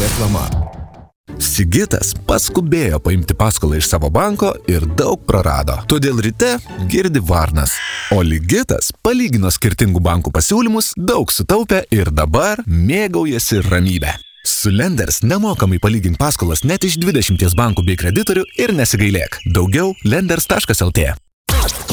Reklama. Sigitas paskubėjo paimti paskolą iš savo banko ir daug prarado. Todėl ryte girdi varnas. O Ligitas palygino skirtingų bankų pasiūlymus, daug sutaupė ir dabar mėgaujasi ramybę. Su Lenders nemokamai palygink paskolas net iš 20 bankų bei kreditorių ir nesigailėk. Daugiau lenders.lt.